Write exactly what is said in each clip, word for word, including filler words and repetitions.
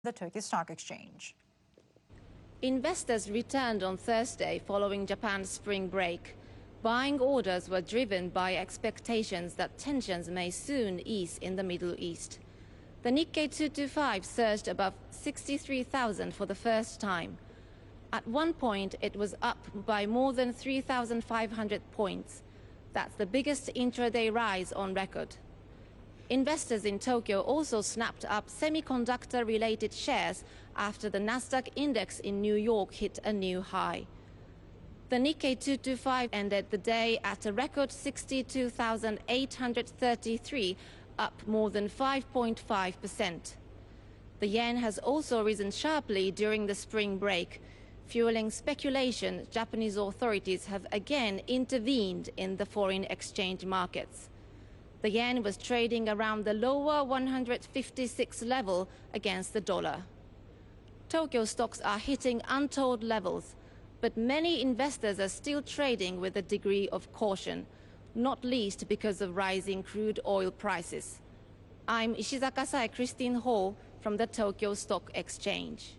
the Tokyo Stock Exchange. Investors returned on Thursday following Japan's spring break. Buying orders were driven by expectations that tensions may soon ease in the Middle East. The Nikkei two twenty-five surged above sixty-three thousand for the first time. At one point, it was up by more than three thousand five hundred points. That's the biggest intraday rise on record. Investors in Tokyo also snapped up semiconductor-related shares after the Nasdaq index in New York hit a new high. The Nikkei two twenty-five ended the day at a record sixty-two thousand eight hundred thirty-three, up more than five point five percent. The yen has also risen sharply during the spring break. Fueling speculation, Japanese authorities have again intervened in the foreign exchange markets. The yen was trading around the lower one hundred fifty-six level against the dollar. Tokyo stocks are hitting untold levels, but many investors are still trading with a degree of caution, not least because of rising crude oil prices. I'm Ishizaka Sae Christine Hall from the Tokyo Stock Exchange.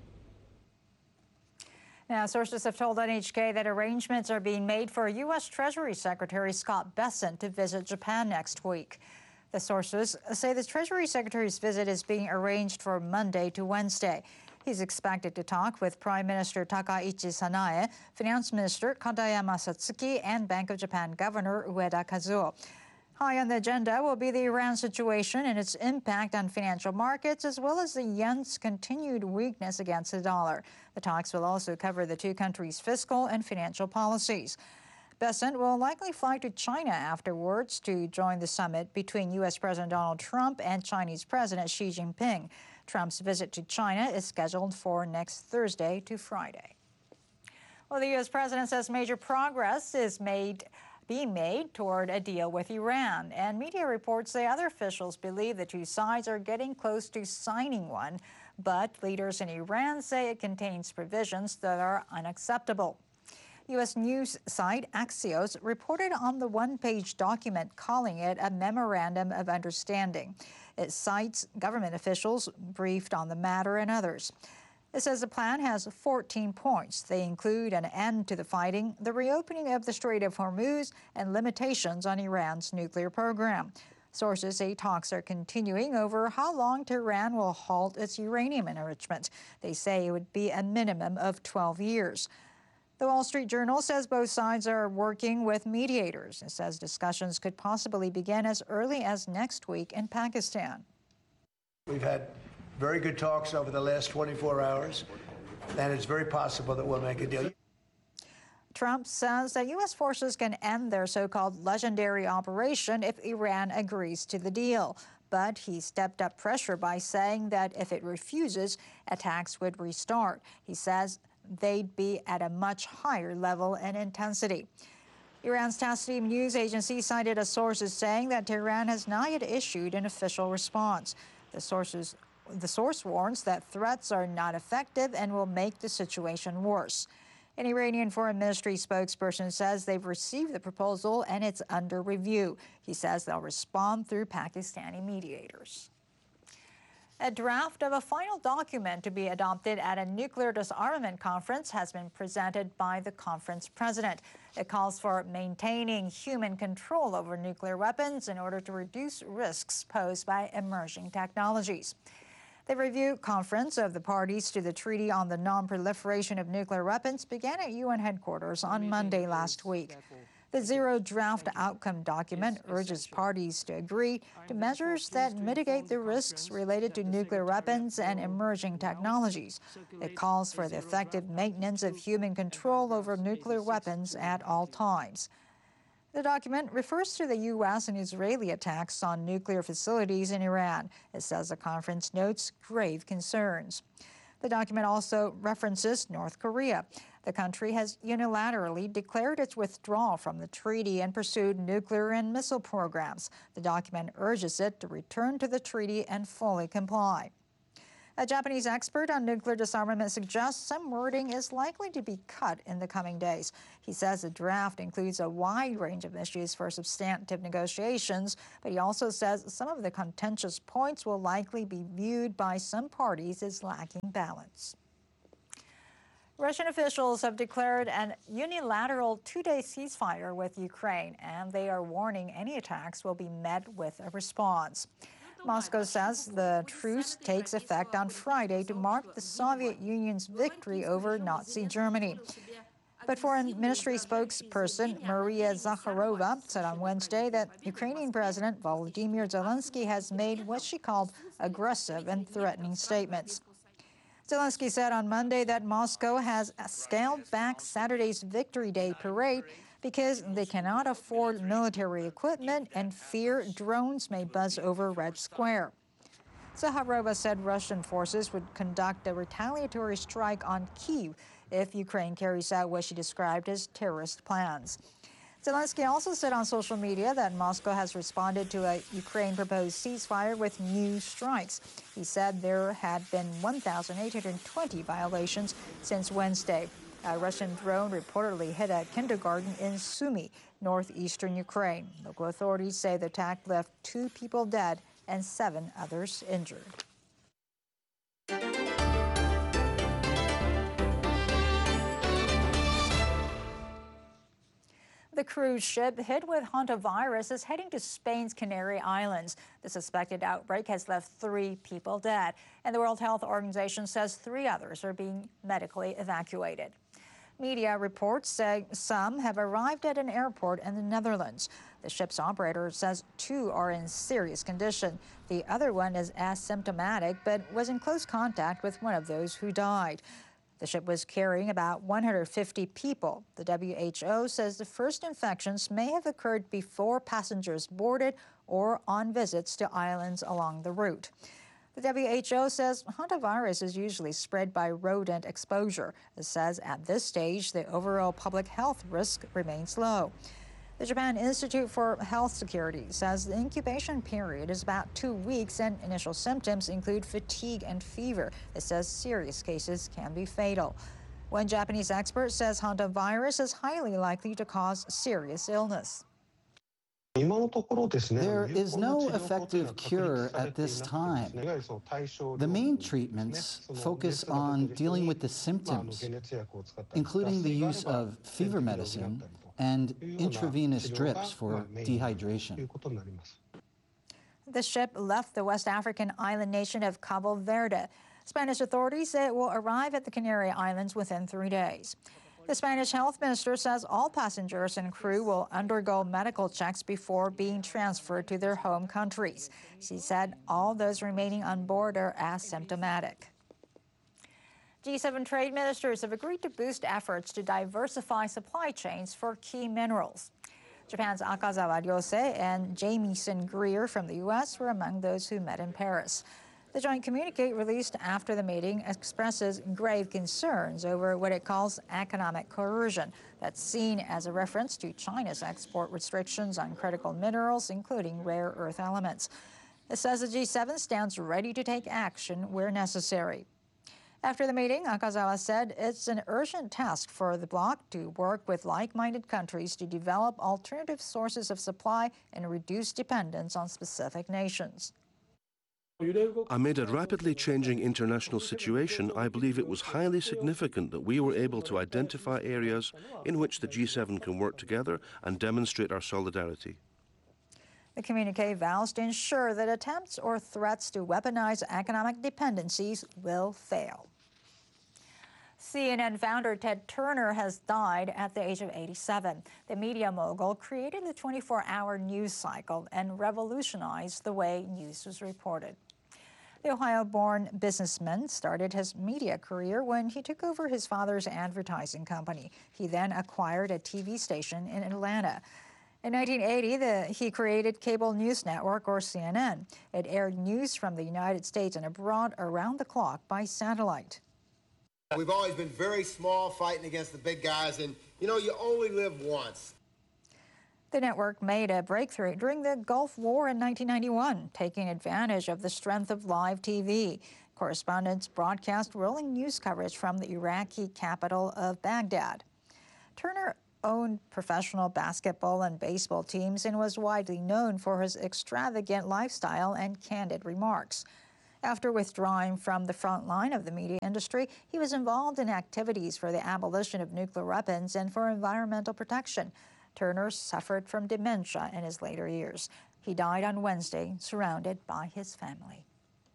Now, sources have told N H K that arrangements are being made for U S Treasury Secretary Scott Bessent to visit Japan next week. The sources say the Treasury Secretary's visit is being arranged for Monday to Wednesday. He's expected to talk with Prime Minister Takaichi Sanae, Finance Minister Katayama Satsuki, and Bank of Japan Governor Ueda Kazuo. High on the agenda will be the Iran situation and its impact on financial markets, as well as the yen's continued weakness against the dollar. The talks will also cover the two countries' fiscal and financial policies. Bessent will likely fly to China afterwards to join the summit between U S President Donald Trump and Chinese President Xi Jinping. Trump's visit to China is scheduled for next Thursday to Friday. Well, the U S president says major progress is made being made toward a deal with Iran, and media reports say other officials believe the two sides are getting close to signing one, but leaders in Iran say it contains provisions that are unacceptable. U S news site Axios reported on the one-page document, calling it a memorandum of understanding. It cites government officials briefed on the matter and others. It says the plan has fourteen points. They include an end to the fighting, the reopening of the Strait of Hormuz, and limitations on Iran's nuclear program. Sources say talks are continuing over how long Tehran will halt its uranium enrichment. They say it would be a minimum of twelve years. The Wall Street Journal says both sides are working with mediators. It says discussions could possibly begin as early as next week in Pakistan. We've had very good talks over the last twenty-four hours, and it's very possible that we'll make a deal. Trump says that U S forces can end their so-called legendary operation if Iran agrees to the deal. But he stepped up pressure by saying that if it refuses, attacks would restart. He says they'd be at a much higher level and intensity. Iran's Tasnim news agency cited a source as saying that Tehran has not yet issued an official response. The sources The source warns that threats are not effective and will make the situation worse. An Iranian Foreign Ministry spokesperson says they've received the proposal and it's under review. He says they'll respond through Pakistani mediators. A draft of a final document to be adopted at a nuclear disarmament conference has been presented by the conference president. It calls for maintaining human control over nuclear weapons in order to reduce risks posed by emerging technologies. The review conference of the parties to the Treaty on the Non-Proliferation of Nuclear Weapons began at U N headquarters on Monday last week. The zero draft outcome document urges parties to agree to measures that mitigate the risks related to nuclear weapons and emerging technologies. It calls for the effective maintenance of human control over nuclear weapons at all times. The document refers to the U S and Israeli attacks on nuclear facilities in Iran. It says the conference notes grave concerns. The document also references North Korea. The country has unilaterally declared its withdrawal from the treaty and pursued nuclear and missile programs. The document urges it to return to the treaty and fully comply. A Japanese expert on nuclear disarmament suggests some wording is likely to be cut in the coming days. He says the draft includes a wide range of issues for substantive negotiations, but he also says some of the contentious points will likely be viewed by some parties as lacking balance. Russian officials have declared an unilateral two-day ceasefire with Ukraine, and they are warning any attacks will be met with a response. Moscow says the truce takes effect on Friday to mark the Soviet Union's victory over Nazi Germany. But Foreign Ministry spokesperson Maria Zakharova said on Wednesday that Ukrainian President Volodymyr Zelensky has made what she called aggressive and threatening statements. Zelensky said on Monday that Moscow has scaled back Saturday's Victory Day parade because they cannot afford military equipment and fear drones may buzz over Red Square. Zakharova said Russian forces would conduct a retaliatory strike on Kyiv if Ukraine carries out what she described as terrorist plans. Zelensky also said on social media that Moscow has responded to a Ukraine proposed ceasefire with new strikes. He said there had been one thousand eight hundred twenty violations since Wednesday. A Russian drone reportedly hit a kindergarten in Sumy, northeastern Ukraine. Local authorities say the attack left two people dead and seven others injured. The cruise ship hit with hantavirus is heading to Spain's Canary Islands. The suspected outbreak has left three people dead, and the World Health Organization says three others are being medically evacuated. Media reports say some have arrived at an airport in the Netherlands. The ship's operator says two are in serious condition. The other one is asymptomatic but was in close contact with one of those who died. The ship was carrying about one hundred fifty people. The W H O says the first infections may have occurred before passengers boarded or on visits to islands along the route. The W H O says hantavirus is usually spread by rodent exposure. It says at this stage, the overall public health risk remains low. The Japan Institute for Health Security says the incubation period is about two weeks and initial symptoms include fatigue and fever. It says serious cases can be fatal. One Japanese expert says hantavirus is highly likely to cause serious illness. There is no effective cure at this time. The main treatments focus on dealing with the symptoms, including the use of fever medicine and intravenous drips for dehydration. The ship left the West African island nation of Cabo Verde. Spanish authorities say it will arrive at the Canary Islands within three days. The Spanish health minister says all passengers and crew will undergo medical checks before being transferred to their home countries. She said all those remaining on board are asymptomatic. G seven trade ministers have agreed to boost efforts to diversify supply chains for key minerals. Japan's Akazawa Ryose and Jamieson Greer from the U S were among those who met in Paris. The joint communique released after the meeting expresses grave concerns over what it calls economic coercion that's seen as a reference to China's export restrictions on critical minerals, including rare earth elements. It says the G seven stands ready to take action where necessary. After the meeting, Akazawa said it's an urgent task for the bloc to work with like-minded countries to develop alternative sources of supply and reduce dependence on specific nations. Amid a rapidly changing international situation, I believe it was highly significant that we were able to identify areas in which the G seven can work together and demonstrate our solidarity. The communique vows to ensure that attempts or threats to weaponize economic dependencies will fail. C N N founder Ted Turner has died at the age of eighty-seven. The media mogul created the twenty-four hour news cycle and revolutionized the way news was reported. The Ohio-born businessman started his media career when he took over his father's advertising company. He then acquired a T V station in Atlanta. In nineteen eighty, the, he created Cable News Network, or C N N. It aired news from the United States and abroad around the clock by satellite. We've always been very small, fighting against the big guys, and, you know, you only live once. The network made a breakthrough during the Gulf War in nineteen ninety-one, taking advantage of the strength of live T V. correspondents broadcast rolling news coverage from the Iraqi capital of Baghdad. Turner owned professional basketball and baseball teams and was widely known for his extravagant lifestyle and candid remarks. After withdrawing from the front line of the media industry, he was involved in activities for the abolition of nuclear weapons and for environmental protection. Turner suffered from dementia in his later years. He died on Wednesday, surrounded by his family.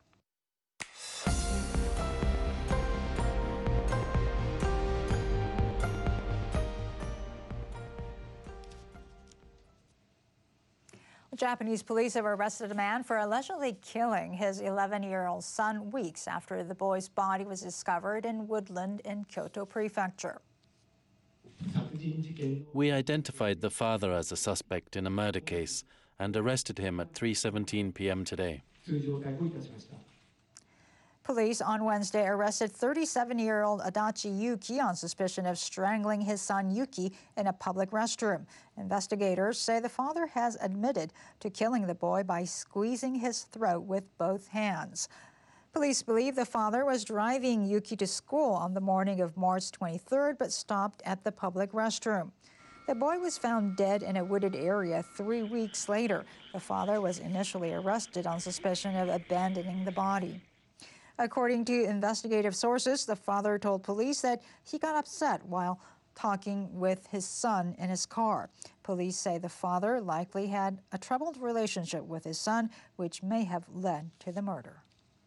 Japanese police have arrested a man for allegedly killing his eleven-year-old son weeks after the boy's body was discovered in woodland in Kyoto Prefecture. We identified the father as a suspect in a murder case and arrested him at three seventeen p m today. Police on Wednesday arrested thirty-seven-year-old Adachi Yuki on suspicion of strangling his son Yuki in a public restroom. Investigators say the father has admitted to killing the boy by squeezing his throat with both hands. Police believe the father was driving Yuki to school on the morning of March twenty-third, but stopped at the public restroom. The boy was found dead in a wooded area three weeks later. The father was initially arrested on suspicion of abandoning the body. According to investigative sources, the father told police that he got upset while talking with his son in his car. Police say the father likely had a troubled relationship with his son, which may have led to the murder.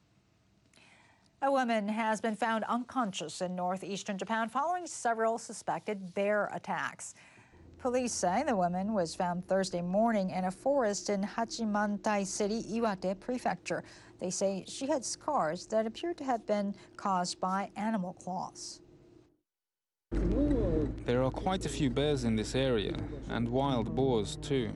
A woman has been found unconscious in northeastern Japan following several suspected bear attacks. Police say the woman was found Thursday morning in a forest in Hachimantai City, Iwate Prefecture. They say she had scars that appear to have been caused by animal claws. There are quite a few bears in this area, and wild boars too.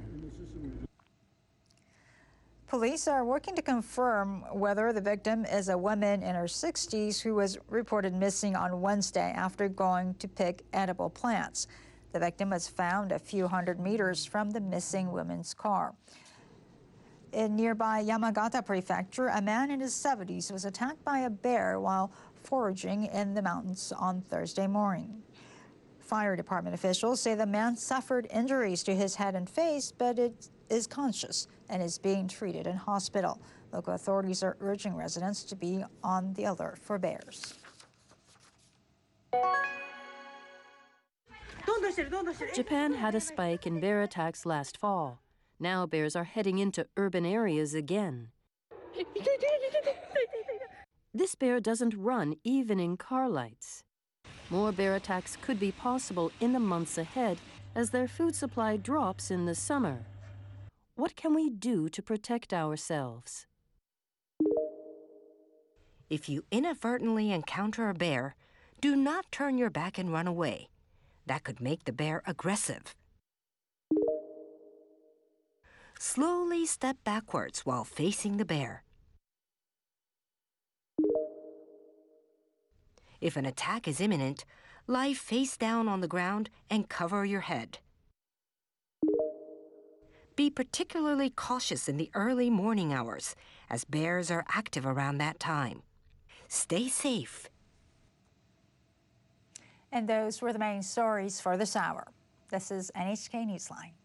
Police are working to confirm whether the victim is a woman in her sixties who was reported missing on Wednesday after going to pick edible plants. The victim was found a few hundred meters from the missing woman's car. In nearby Yamagata Prefecture, a man in his seventies was attacked by a bear while foraging in the mountains on Thursday morning. Fire department officials say the man suffered injuries to his head and face, but it is conscious and is being treated in hospital. Local authorities are urging residents to be on the alert for bears. Japan had a spike in bear attacks last fall. Now bears are heading into urban areas again. This bear doesn't run even in car lights. More bear attacks could be possible in the months ahead as their food supply drops in the summer. What can we do to protect ourselves? If you inadvertently encounter a bear, do not turn your back and run away. That could make the bear aggressive. Slowly step backwards while facing the bear. If an attack is imminent, lie face down on the ground and cover your head. Be particularly cautious in the early morning hours, as bears are active around that time. Stay safe. And those were the main stories for this hour. This is N H K Newsline.